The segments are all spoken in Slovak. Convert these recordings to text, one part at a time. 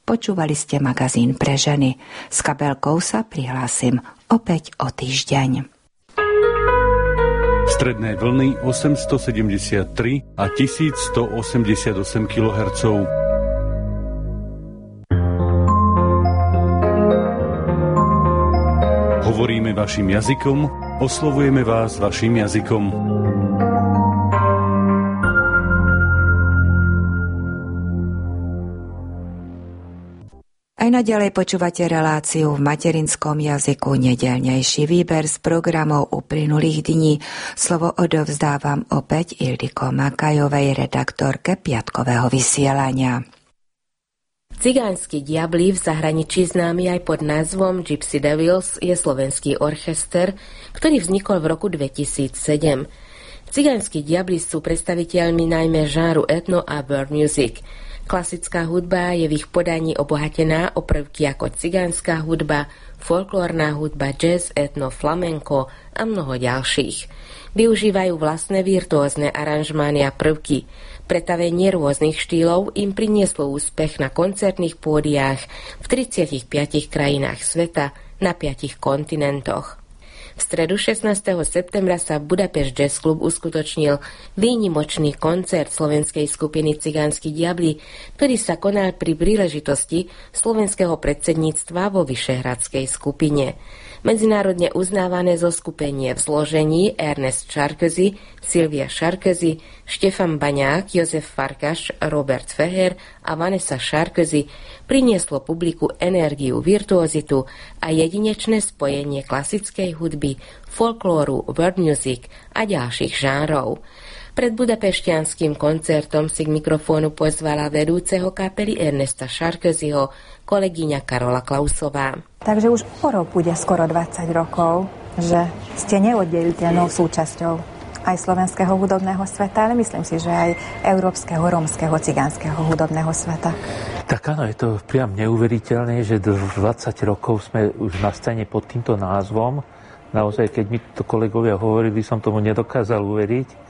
Počúvali ste magazín pre ženy. S kabelkou sa prihlásim opäť o týždeň. Stredné vlny 873 a 1188 kHz. Hovoríme vašim jazykom, oslovujeme vás vašim jazykom. Aj naďalej počúvate reláciu v materinskom jazyku Nedeľnejší výber z programov uplynulých dní. Slovo odovzdávam opäť Ildiko Makajovej, redaktorke piatkového vysielania. Cigánsky diabli, v zahraničí známy aj pod názvom Gypsy Devils, je slovenský orchester, ktorý vznikol v roku 2007. Cigánsky diabli sú predstaviteľmi najmä žánru etno a world music. Klasická hudba je v ich podaní obohatená o prvky ako cigánska hudba, folklórna hudba, jazz, etno, flamenko a mnoho ďalších. Využívajú vlastné virtuózne aranžmány a prvky. Pretavenie rôznych štýlov im prinieslo úspech na koncertných pódiách v 35 krajinách sveta na 5 kontinentoch. V stredu 16. septembra sa v Budapešť Jazz Club uskutočnil výnimočný koncert slovenskej skupiny Cigánsky diabli, ktorý sa konal pri príležitosti slovenského predsedníctva vo Vyšehradskej skupine. Medzinárodne uznávané zoskupenie v zložení Ernest Sarkozy, Silvia Sarkozy, Štefan Baňák, Jozef Farkaš, Robert Feher a Vanessa Sarkozy prinieslo publiku energiu, virtuozitu a jedinečné spojenie klasickej hudby, folklóru, world music a ďalších žánrov. Pred budapešťanským koncertom si k mikrofónu pozvala vedúceho kapely Ernesta Sarkozyho kolegyňa Karola Klausová. Takže už o rok bude skoro 20 rokov, že ste neoddeliteľnou súčasťou aj slovenského hudobného sveta, ale myslím si, že aj európskeho, rómskeho, cigánskeho hudobného sveta. Tak áno, je to priam neuveriteľné, že 20 rokov sme už na scéne pod týmto názvom. Naozaj, keď mi to kolegovia hovorili, som tomu nedokázal uveriť,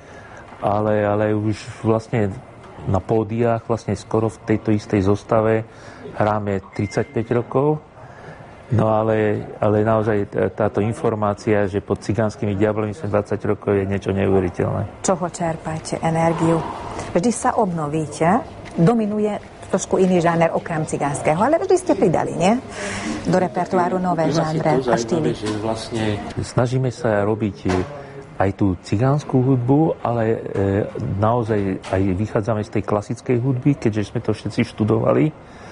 ale už vlastne na pódiách, vlastne skoro v tejto istej zostave hráme 35 rokov. No ale naozaj táto informácia, že pod Cigánskymi diablami sme 20 rokov, je niečo neuveriteľné. Čoho čerpáte energiu? Vždy sa obnovíte, dominuje trošku iný žáner okrem cigánskeho, ale vždy ste pridali, nie? Do repertoáru nové žánre a štýly. Vlastne snažíme sa robiť aj tú cigánsku hudbu, ale naozaj aj vychádzame z tej klasickej hudby, keďže sme to všetci študovali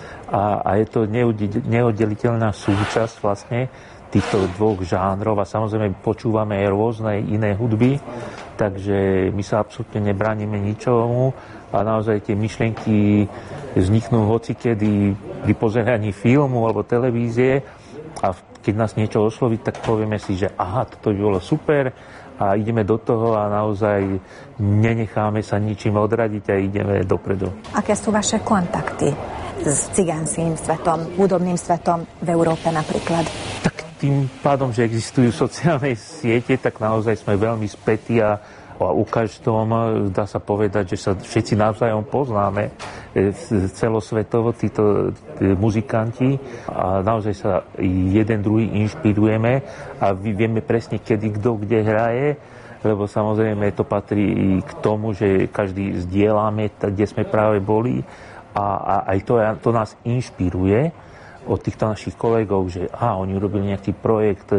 a je to neoddeliteľná súčasť vlastne týchto dvoch žánrov a samozrejme počúvame aj rôzne iné hudby, takže my sa absolútne nebránime ničomu a naozaj tie myšlienky vzniknú hocikedy pri pozeraní filmu alebo televízie a keď nás niečo osloví, tak povieme si, že aha, toto by bolo super a ideme do toho a naozaj nenecháme sa ničím odradiť a ideme dopredu. Aké sú vaše kontakty s cigánskym svetom, hudobným svetom v Európe napríklad? Tak tým pádom, že existujú sociálne siete, tak naozaj sme veľmi spätí a u každom dá sa povedať, že sa všetci navzájom poznáme celosvetovo, títo muzikanti a naozaj sa jeden druhý inšpirujeme a vieme presne, kedy kto kde hraje, lebo samozrejme to patrí k tomu, že každý zdieľame, kde sme práve boli a aj to nás inšpiruje od týchto našich kolegov, že oni urobili nejaký projekt,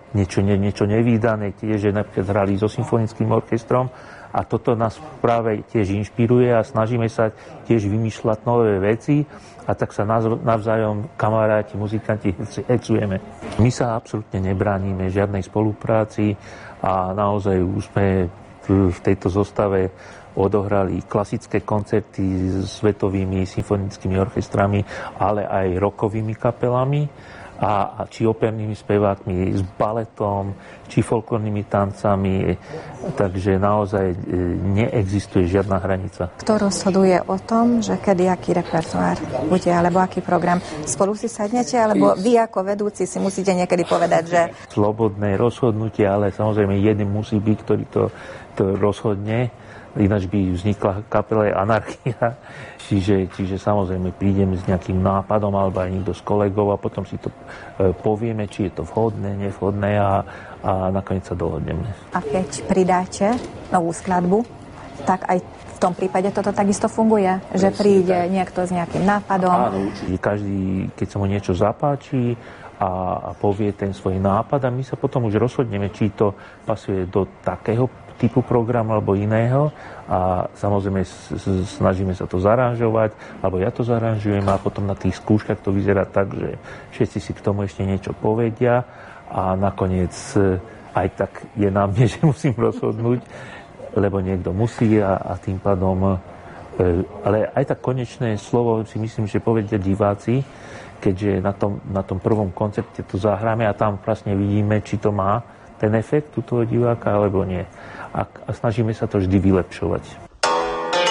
niečo nevídané, tiež, že napríklad hrali so symfonickým orchestrom a toto nás práve tiež inšpiruje a snažíme sa tiež vymýšľať nové veci a tak sa navzájom kamaráti, muzikanti hecujeme. My sa absolútne nebránime žiadnej spolupráci a naozaj už sme v tejto zostave odohrali klasické koncerty s svetovými symfonickými orchestrami, ale aj rockovými kapelami a či opernými spevákmi, s baletom, či folklórnymi tancami. Takže naozaj neexistuje žiadna hranica. Kto rozhoduje o tom, že kedy aký repertoár bude, alebo aký program? Spolu si sadnete, alebo vy ako vedúci si musíte niekedy povedať, že... Slobodné rozhodnutie, ale samozrejme jeden musí byť, ktorý to rozhodne. ináč by vznikla kapela anarchia. Čiže samozrejme prídeme s nejakým nápadom alebo aj niekto s kolegov a potom si to povieme, či je to vhodné, nevhodné a nakoniec sa dohodneme. A keď pridáte novú skladbu, tak aj v tom prípade toto takisto funguje? Že príde niekto s nejakým nápadom? Áno, určite. Každý, keď sa mu niečo zapáči a povie ten svoj nápad a my sa potom už rozhodneme, či to pasuje do takého typu programu alebo iného a samozrejme snažíme sa to zaranžovať, alebo ja to zaranžujem a potom na tých skúškach to vyzerá tak, že všetci si k tomu ešte niečo povedia a nakoniec aj tak je na mne, že musím rozhodnúť, lebo niekto musí a tým pádom, ale aj tak konečné slovo si myslím, že povedia diváci, keďže na tom prvom koncepte to zahráme a tam vlastne vidíme, či to má ten efekt u toho diváka alebo nie. A snažíme sa to vždy vylepšovať.